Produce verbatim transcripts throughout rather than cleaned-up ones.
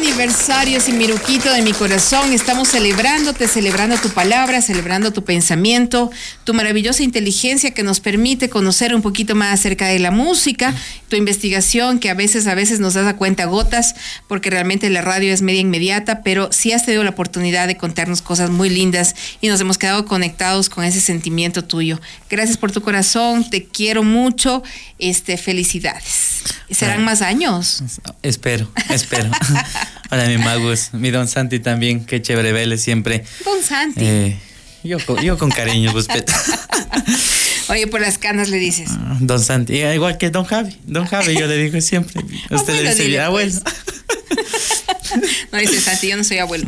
aniversario, Simiruquito de mi corazón. Estamos celebrándote, celebrando tu palabra, celebrando tu pensamiento, tu maravillosa inteligencia que nos permite conocer un poquito más acerca de la música, tu investigación que a veces, a veces nos das a cuenta gotas, porque realmente la radio es media inmediata, pero sí has tenido la oportunidad de contarnos cosas muy lindas y nos hemos quedado conectados con ese sentimiento tuyo. Gracias por tu corazón, te quiero mucho, este, felicidades. ¿Serán ah, más años? Espero, espero. Hola, mi Magus, mi Don Santi también, qué chévere verle siempre. Don Santi. Eh, yo, yo con cariño, respeto. Oye, por las canas le dices. Uh, Don Santi, igual que Don Javi. Don Javi, yo le digo siempre. Usted abuelo, le dice, dile, abuelo. Pues. No dice Santi, yo no soy abuelo.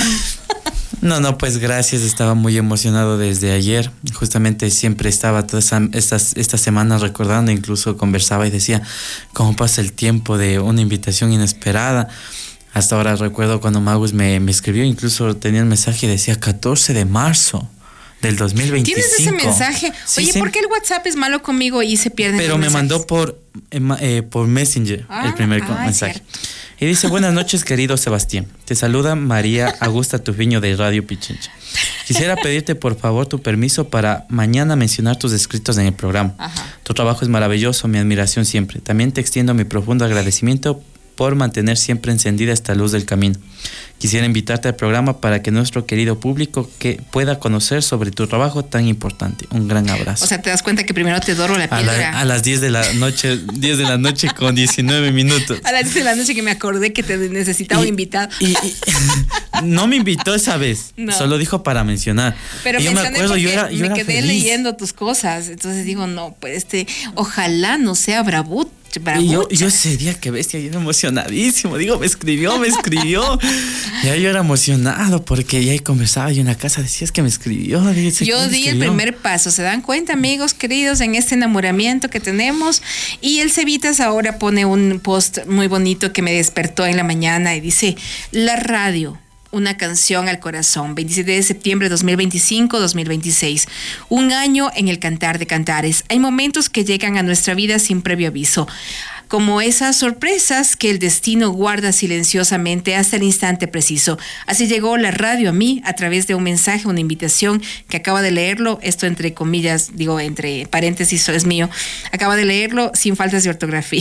No, no, pues gracias, estaba muy emocionado desde ayer. Justamente siempre estaba todas estas, estas semanas recordando, incluso conversaba y decía cómo pasa el tiempo de una invitación inesperada. Hasta ahora recuerdo cuando Magus me, me escribió, incluso tenía el mensaje y decía catorce de marzo del dos mil veinticinco. ¿Tienes ese mensaje? Sí, Oye, sí. ¿por qué el WhatsApp es malo conmigo y se pierde? Pero me mandó por, eh, por Messenger ah, el primer ah, mensaje. Y dice, buenas noches, querido Sebastián. Te saluda María Augusta Tufiño de Radio Pichincha. Quisiera pedirte, por favor, tu permiso para mañana mencionar tus escritos en el programa. Ajá. Tu trabajo es maravilloso, mi admiración siempre. También te extiendo mi profundo agradecimiento por mantener siempre encendida esta luz del camino. Quisiera invitarte al programa para que nuestro querido público que pueda conocer sobre tu trabajo tan importante. Un gran abrazo. O sea, te das cuenta que primero te doro la píldora. A, la, a las diez de la noche, diez de la noche con diecinueve minutos. A las diez de la noche que me acordé que te necesitaba un invitado. Y, y, no me invitó esa vez, no. Solo dijo para mencionar. Pero y yo me acuerdo, yo era, yo me era quedé feliz. leyendo tus cosas. Entonces digo, no, pues este, ojalá no sea Brabut. Y yo, yo ese día, que bestia, yo era emocionadísimo. Digo, me escribió, me escribió. Ya yo era emocionado porque ya conversaba yo en la casa, decías que me escribió. Dice, yo di el primer paso. ¿Se dan cuenta, amigos queridos, en este enamoramiento que tenemos? Y el Cevitas ahora pone un post muy bonito que me despertó en la mañana y dice, la radio, una canción al corazón, veintisiete de septiembre de dos mil veinticinco a dos mil veintiséis. Un año en el cantar de cantares. Hay momentos que llegan a nuestra vida sin previo aviso, como esas sorpresas que el destino guarda silenciosamente hasta el instante preciso. Así llegó la radio a mí a través de un mensaje, una invitación que acaba de leerlo, esto entre comillas, digo entre paréntesis, es mío, acaba de leerlo sin faltas de ortografía,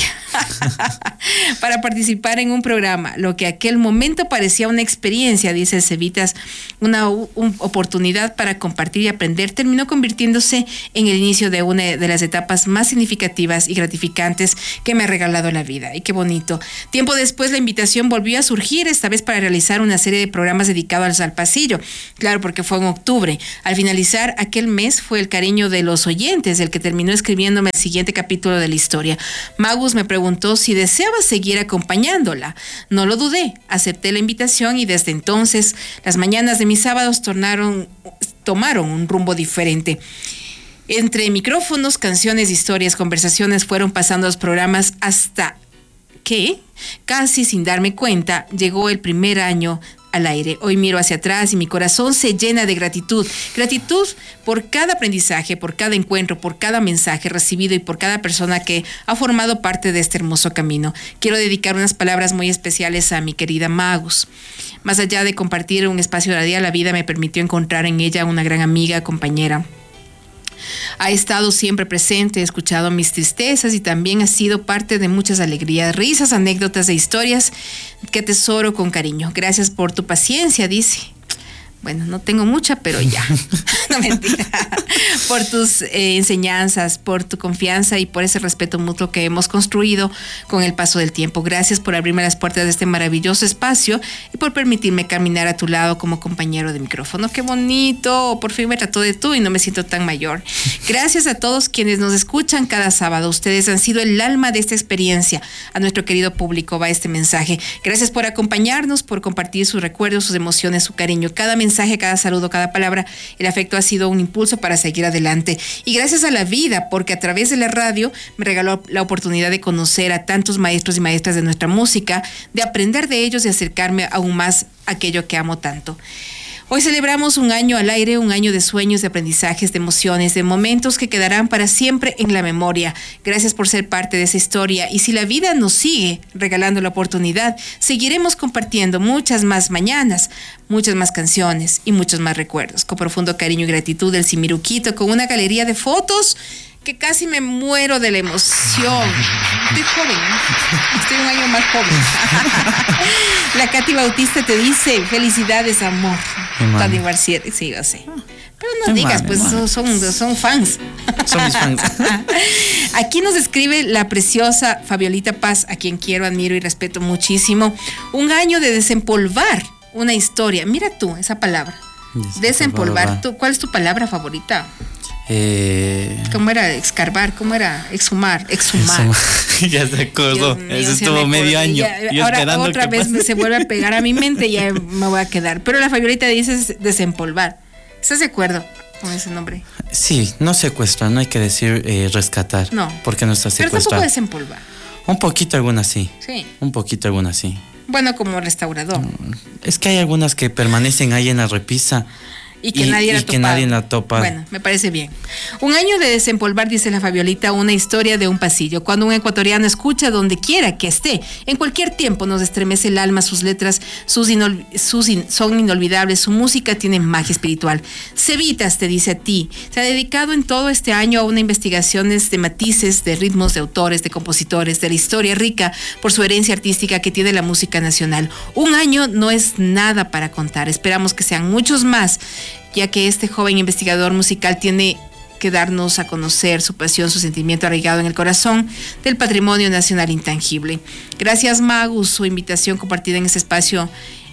para participar en un programa, lo que aquel momento parecía una experiencia, dice el Cevitas, una, una oportunidad para compartir y aprender, terminó convirtiéndose en el inicio de una de las etapas más significativas y gratificantes que me ha regalado la vida. Y qué bonito. Tiempo después la invitación volvió a surgir, esta vez para realizar una serie de programas dedicados al pasillo. Claro, porque fue en octubre. Al finalizar aquel mes fue el cariño de los oyentes el que terminó escribiéndome el siguiente capítulo de la historia. Magus me preguntó si deseaba seguir acompañándola. No lo dudé. Acepté la invitación y desde entonces las mañanas de mis sábados tornaron, tomaron un rumbo diferente. Entre micrófonos, canciones, historias, conversaciones fueron pasando los programas hasta que, casi sin darme cuenta, llegó el primer año al aire. Hoy miro hacia atrás y mi corazón se llena de gratitud. Gratitud por cada aprendizaje, por cada encuentro, por cada mensaje recibido y por cada persona que ha formado parte de este hermoso camino. Quiero dedicar unas palabras muy especiales a mi querida Magus. Más allá de compartir un espacio radial, la vida me permitió encontrar en ella una gran amiga, compañera. Ha estado siempre presente, ha escuchado mis tristezas y también ha sido parte de muchas alegrías, risas, anécdotas e historias que atesoro con cariño. Gracias por tu paciencia, dice. Bueno, no tengo mucha, pero ya. No, mentira. Por tus eh, enseñanzas, por tu confianza y por ese respeto mutuo que hemos construido con el paso del tiempo. Gracias por abrirme las puertas de este maravilloso espacio y por permitirme caminar a tu lado como compañero de micrófono. ¡Qué bonito! Por fin me trató de tú y no me siento tan mayor. Gracias a todos quienes nos escuchan cada sábado. Ustedes han sido el alma de esta experiencia. A nuestro querido público va este mensaje. Gracias por acompañarnos, por compartir sus recuerdos, sus emociones, su cariño. Cada mensaje mensaje, cada saludo, cada palabra, el afecto ha sido un impulso para seguir adelante. Y gracias a la vida, porque a través de la radio me regaló la oportunidad de conocer a tantos maestros y maestras de nuestra música, de aprender de ellos y acercarme aún más a aquello que amo tanto. Hoy celebramos un año al aire, un año de sueños, de aprendizajes, de emociones, de momentos que quedarán para siempre en la memoria. Gracias por ser parte de esa historia y si la vida nos sigue regalando la oportunidad, seguiremos compartiendo muchas más mañanas, muchas más canciones y muchos más recuerdos. Con profundo cariño y gratitud del Simiruquito, con una galería de fotos que casi me muero de la emoción. Estoy joven, ¿eh? Estoy un año más joven. La Katy Bautista te dice, felicidades, amor. Tati Marcier, sí, yo sé. Pero no Qué digas, mal, pues son, son, son fans. Son mis fans. Aquí nos escribe la preciosa Fabiolita Paz, a quien quiero, admiro y respeto muchísimo. Un año de desempolvar una historia. Mira tú, esa palabra. Desempolvar. ¿Tú, ¿Cuál es tu palabra favorita? Eh... ¿Cómo era? Excarbar, ¿cómo era? Exhumar, exhumar. Ya se acordó. Mío, Eso estuvo medio año. Ya, ahora otra vez me se vuelve a pegar a mi mente y ya me voy a quedar. Pero la Fabiolita dice desempolvar. ¿Estás de acuerdo con ese nombre? Sí, no secuestrar, no hay que decir eh, rescatar. No. Porque no está secuestrado. Pero tampoco desempolvar. Un poquito algunas sí. Sí. Un poquito algunas sí. Bueno, como restaurador. Es que hay algunas que permanecen ahí en la repisa. Y que, y, nadie, la y que nadie la topa. Bueno, me parece bien. Un año de desempolvar, dice la Fabiolita, una historia de un pasillo. Cuando un ecuatoriano escucha donde quiera que esté, en cualquier tiempo nos estremece el alma, sus letras sus inol, sus in, son inolvidables, su música tiene magia espiritual. Cevitas, te dice a ti, se ha dedicado en todo este año a una investigación de matices, de ritmos, de autores, de compositores, de la historia rica por su herencia artística que tiene la música nacional. Un año no es nada para contar, esperamos que sean muchos más, ya que este joven investigador musical tiene que darnos a conocer su pasión, su sentimiento arraigado en el corazón del patrimonio nacional intangible. Gracias, Magus, su invitación compartida en este espacio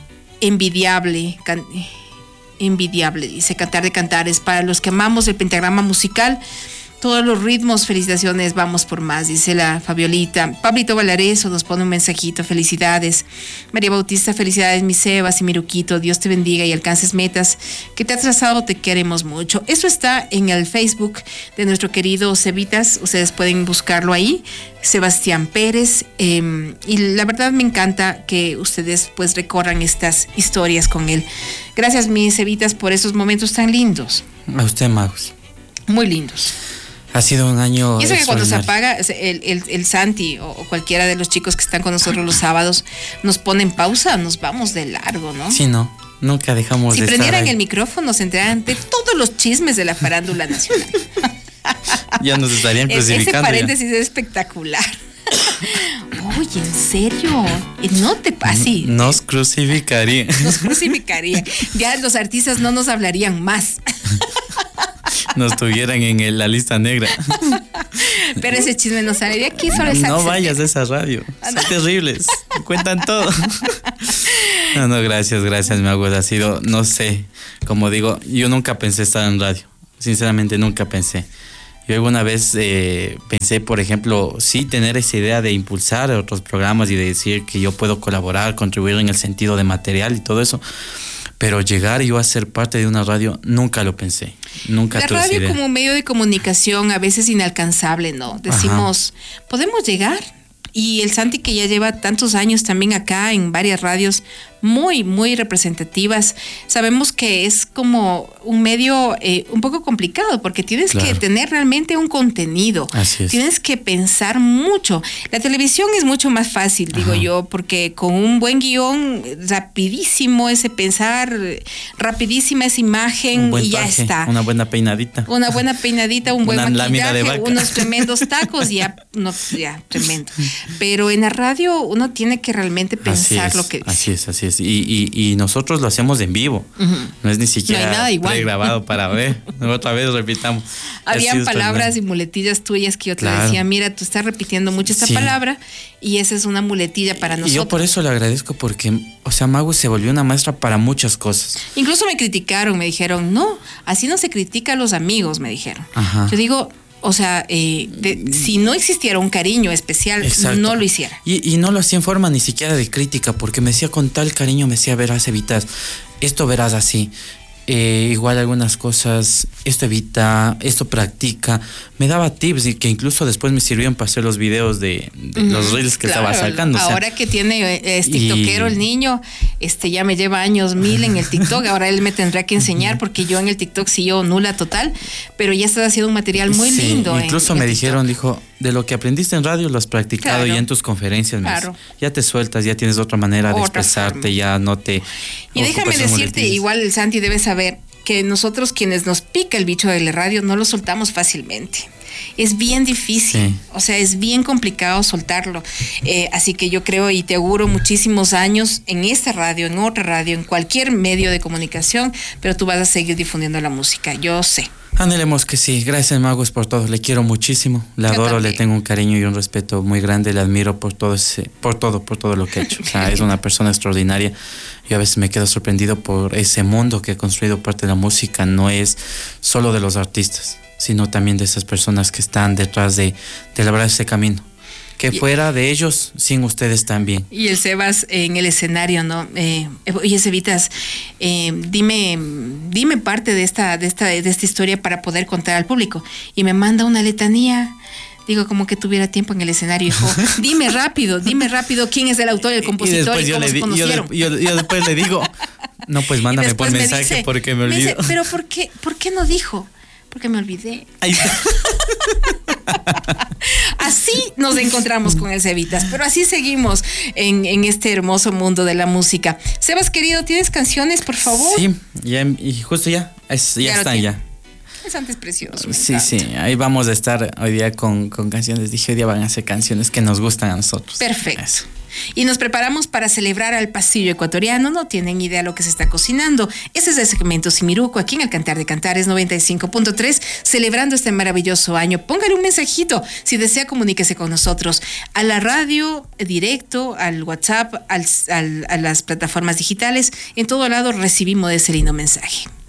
envidiable, can, envidiable, dice, Cantar de Cantares, para los que amamos el pentagrama musical, todos los ritmos, felicitaciones, vamos por más, dice la Fabiolita. Pablito Valareso nos pone un mensajito, felicidades. María Bautista, felicidades, mi Sebas y mi Ruquito, Dios te bendiga y alcances metas que te has trazado, te queremos mucho. Eso está en el Facebook de nuestro querido Cevitas, ustedes pueden buscarlo ahí, Sebastián Pérez, eh, y la verdad me encanta que ustedes pues recorran estas historias con él. Gracias, mis Cevitas, por esos momentos tan lindos. A usted, Magos. Muy lindos. Ha sido un año. Y eso que cuando se apaga, el, el, el Santi o, o cualquiera de los chicos que están con nosotros los sábados nos ponen pausa, nos vamos de largo, ¿no? Sí, no, nunca dejamos si de estar. Si prendieran el micrófono, se enteraran de todos los chismes de la farándula nacional. Ya nos estarían crucificando. Ese paréntesis ya es espectacular. Oye, ¿en serio? No te pases. Nos crucificarían. Nos crucificarían. Ya los artistas no nos hablarían más. Nos tuvieran en el, la lista negra. Pero ese chisme no sale de aquí, solo es No vayas a esa radio. Son terribles. Cuentan todo. No, no, gracias, gracias, mi abuela. Ha sido, no sé, como digo, yo nunca pensé estar en radio. Sinceramente, nunca pensé. Yo alguna vez eh, pensé, por ejemplo, sí tener esa idea de impulsar otros programas y de decir que yo puedo colaborar, contribuir en el sentido de material y todo eso. Pero llegar yo a ser parte de una radio, nunca lo pensé. Nunca La tuve esa idea. radio como medio de comunicación a veces inalcanzable, ¿no? Decimos, ajá, ¿podemos llegar? Y el Santi, que ya lleva tantos años también acá en varias radios muy, muy representativas, sabemos que es como un medio eh, un poco complicado porque tienes claro. que tener realmente un contenido. Así es. Tienes que pensar mucho. La televisión es mucho más fácil, digo, ajá, yo, porque con un buen guión, rapidísimo ese pensar, rapidísima esa imagen y ya traje, está. Una buena peinadita. Una buena peinadita, un buen una maquillaje, unos tremendos tacos, ya, no, ya, tremendo. Pero en la radio uno tiene que realmente pensar es, lo que dice. Así es, así es. Y, y, y nosotros lo hacemos en vivo. Uh-huh. No es ni siquiera no pregrabado para ver. Otra vez repitamos. Habían palabras y muletillas tuyas que yo te claro. decía, mira, tú estás repitiendo mucho esta sí. palabra y esa es una muletilla para nosotros. Y yo por eso le agradezco porque, o sea, Magu se volvió una maestra para muchas cosas. Incluso me criticaron, me dijeron, no, así no se critica a los amigos, me dijeron. Ajá. Yo digo... O sea, eh, de, si no existiera un cariño especial, exacto, no lo hiciera. Y, y no lo hacía en forma ni siquiera de crítica, porque me decía con tal cariño, me decía, verás, evitas, esto verás así. Eh, igual algunas cosas, esto evita, esto practica. Me daba tips y que incluso después me sirvieron para hacer los videos de, de uh-huh, los reels que claro, estaba sacando. Ahora o sea, que tiene, es tiktokero y, el niño, este ya me lleva años mil en el TikTok, ahora él me tendrá que enseñar porque yo en el TikTok sí yo nula total, pero ya estás haciendo un material muy sí, lindo. Incluso en, me en dijeron, dijo, de lo que aprendiste en radio lo has practicado claro, ya en tus conferencias. Claro. Ya te sueltas, ya tienes otra manera de otra expresarte, forma. Ya no te... Y déjame decirte, igual el Santi debe saber que nosotros quienes nos pica el bicho de la radio no lo soltamos fácilmente. Es bien difícil, sí. O sea, es bien complicado soltarlo. Eh, así que yo creo y te auguro muchísimos años en esta radio, en otra radio, en cualquier medio de comunicación, pero tú vas a seguir difundiendo la música, yo sé. Anhelemos que sí. Gracias, Magus, por todo. Le quiero muchísimo. Le yo adoro, también. Le tengo un cariño y un respeto muy grande. Le admiro por todo ese, por todo, por todo lo que ha hecho. O sea, es una persona extraordinaria. Yo a veces me quedo sorprendido por ese mundo que ha construido parte de la música. No es solo de los artistas, sino también de esas personas que están detrás de, de labrar ese camino. Que fuera de ellos, sin ustedes también. Y el Sebas en el escenario, ¿no? Eh, oye, Cevitas, eh, dime, dime parte de esta, de esta, de esta historia para poder contar al público. Y me manda una letanía. Digo, como que tuviera tiempo en el escenario. Dijo, dime rápido, dime rápido quién es el autor, el compositor y, y cómo se conocieron. Yo, yo, yo después le digo, no, pues mándame por mensaje dice, porque me olvido. Me dice, pero ¿por qué, ¿por qué no dijo? Porque me olvidé. Así nos encontramos con el Cevitas, pero así seguimos en, en este hermoso mundo de la música. Sebas, querido, ¿tienes canciones, por favor? Sí, ya, y justo ya, es, ya, ya están ya. Es antes precioso. Sí, encanta. Sí, ahí vamos a estar hoy día con, con canciones. Dije, hoy día van a ser canciones que nos gustan a nosotros. Perfecto. Eso. Y nos preparamos para celebrar al pasillo ecuatoriano. No tienen idea lo que se está cocinando. Ese es el segmento Simiruco aquí en el Cantar de Cantares noventa y cinco punto tres, celebrando este maravilloso año. Póngale un mensajito si desea, comuníquese con nosotros a la radio, directo, al WhatsApp, al, al, a las plataformas digitales. En todo lado recibimos ese lindo mensaje.